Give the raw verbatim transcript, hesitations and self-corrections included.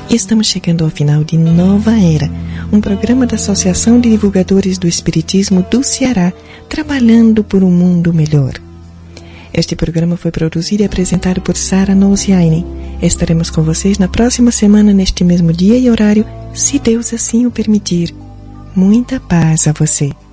Estamos chegando ao final de Nova Era, um programa da Associação de Divulgadores do Espiritismo do Ceará, trabalhando por um mundo melhor. Este programa foi produzido e apresentado por Sara Nousiainen. Estaremos com vocês na próxima semana, neste mesmo dia e horário, se Deus assim o permitir. Muita paz a você.